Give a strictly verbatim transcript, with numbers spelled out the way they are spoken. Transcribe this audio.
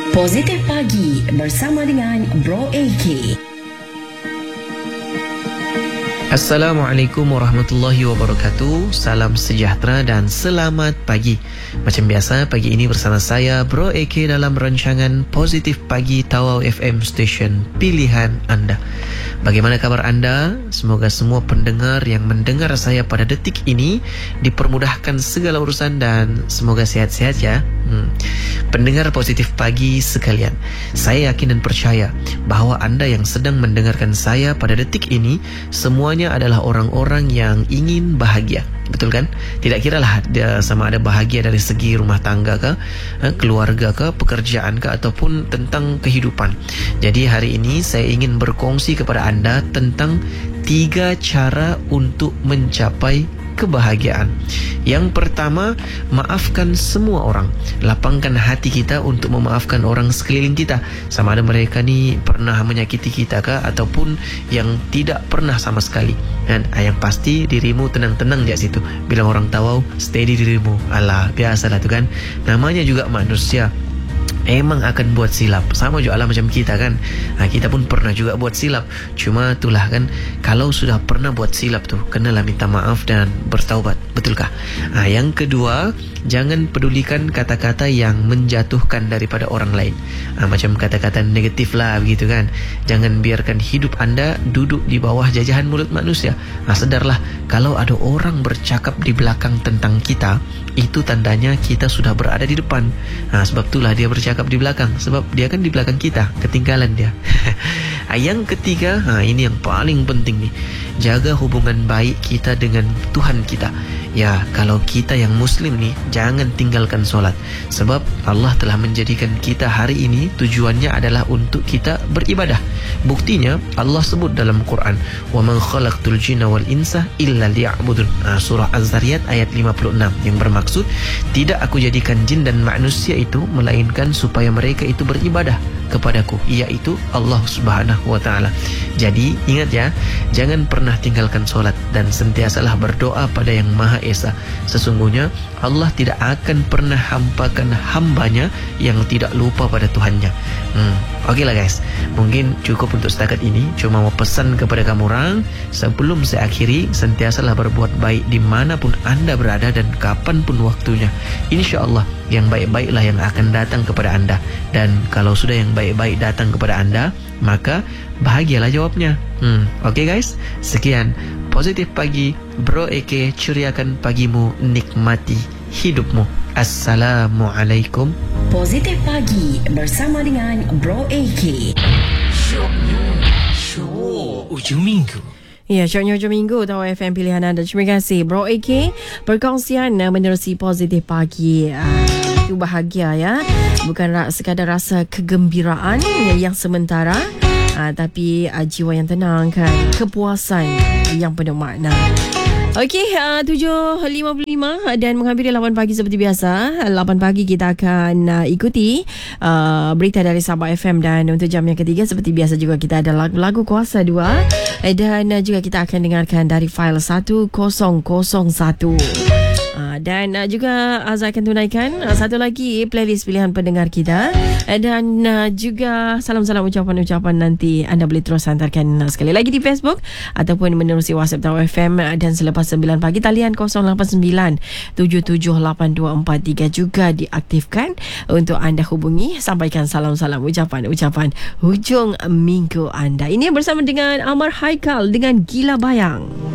Positif Pagi bersama dengan Bro A K. Assalamualaikum warahmatullahi wabarakatuh. Salam sejahtera dan selamat pagi. Macam biasa, pagi ini bersama saya Bro A K dalam rancangan Positif Pagi Tawau F M Station Pilihan Anda. Bagaimana kabar anda? Semoga semua pendengar yang mendengar saya pada detik ini dipermudahkan segala urusan dan semoga sehat-sehat ya. Hmm. Pendengar Positif Pagi sekalian, saya yakin dan percaya bahawa anda yang sedang mendengarkan saya pada detik ini semuanya adalah orang-orang yang ingin bahagia. Betul kan? Tidak kiralah dia sama ada bahagia dari segi rumah tangga ke, keluarga ke, pekerjaan ke, ataupun tentang kehidupan. Jadi hari ini saya ingin berkongsi kepada anda tentang tiga cara untuk mencapai kebahagiaan. Yang pertama, maafkan semua orang. Lapangkan hati kita untuk memaafkan orang sekeliling kita, sama ada mereka ni pernah menyakiti kita kah ataupun yang tidak pernah sama sekali. Dan yang pasti dirimu tenang-tenang di situ. Bilang orang Tawau, steady dirimu. Alah, biasalah tu kan. Namanya juga manusia, emang akan buat silap. Sama juga lah macam kita kan. ha, Kita pun pernah juga buat silap. Cuma itulah kan, kalau sudah pernah buat silap tu, kenalah minta maaf dan bertaubat. Betulkah? ha, Yang kedua, jangan pedulikan kata-kata yang menjatuhkan daripada orang lain. ha, Macam kata-kata negatif lah begitu kan. Jangan biarkan hidup anda duduk di bawah jajahan mulut manusia. ha, Sedarlah, kalau ada orang bercakap di belakang tentang kita, itu tandanya kita sudah berada di depan. ha, Sebab itulah dia bercakap di belakang, sebab dia kan di belakang kita, ketinggalan dia. Yang ketiga, ha, ini yang paling penting nih, jaga hubungan baik kita dengan Tuhan kita. Ya, kalau kita yang Muslim nih, jangan tinggalkan solat. Sebab Allah telah menjadikan kita hari ini tujuannya adalah untuk kita beribadah. Buktinya Allah sebut dalam Quran, wa man khalaqtul jinna wal insa illa liya'budun. ha, Surah Az-Zariyat ayat lima puluh enam, yang bermaksud, tidak aku jadikan jin dan manusia itu melainkan supaya mereka itu beribadah kepadaku, iaitu Allah Subhanahu wa taala. Jadi ingat ya, jangan pernah tinggalkan solat dan sentiasalah berdoa pada Yang Maha Esa. Sesungguhnya Allah tidak akan pernah hampakan hambanya yang tidak lupa pada Tuhannya. hmm. Okey lah guys, mungkin cukup untuk setakat ini. Cuma mau pesan kepada kamu orang, sebelum saya akhiri, sentiasalah berbuat baik dimanapun anda berada dan kapanpun waktunya. InsyaAllah yang baik-baiklah yang akan datang kepada anda. Dan kalau sudah yang baik-baik datang kepada anda, maka bahagialah jawabnya. hmm. Okey guys, sekian Positif Pagi Bro A K, ceriakan pagimu, nikmati hidupmu. Assalamualaikum. Positif Pagi bersama dengan Bro A K. Show ujung minggu. Ya, syoknya hujung minggu Tawau F M Pilihan Anda. Terima kasih Bro A K perkongsian uh, menerusi Positif Pagi. uh, Itu bahagia ya, bukan ra- sekadar rasa kegembiraan yang sementara, uh, tapi uh, jiwa yang tenang kan, kepuasan yang penuh makna. Okey, uh, tujuh lima puluh lima dan menghampiri lapan pagi seperti biasa. lapan pagi kita akan uh, ikuti uh, berita dari Sabah F M, dan untuk jam yang ketiga seperti biasa juga kita ada lagu-lagu kuasa dua, dan uh, juga kita akan dengarkan dari file satu kosong kosong satu. Uh, dan uh, juga Azhar akan tunaikan uh, satu lagi playlist pilihan pendengar kita, uh, dan uh, juga salam-salam ucapan-ucapan nanti anda boleh terus hantarkan uh, sekali lagi di Facebook ataupun menerusi WhatsApp Tawau F M, uh, dan selepas sembilan pagi talian kosong lapan sembilan tujuh tujuh lapan dua empat tiga juga diaktifkan untuk anda hubungi, sampaikan salam-salam ucapan-ucapan hujung minggu anda. Ini bersama dengan Amar Haikal dengan Gila Bayang.